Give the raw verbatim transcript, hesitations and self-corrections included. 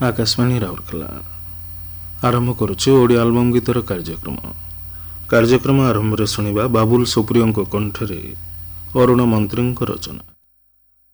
आकाशवाणी राउरकेला आरंभ करुछु ओडिया आल्बम गीतर कार्यक्रम कार्यक्रम आरंभ शुणा बाबुल सुप्रियों कंठरे अरुण मंत्री रचना।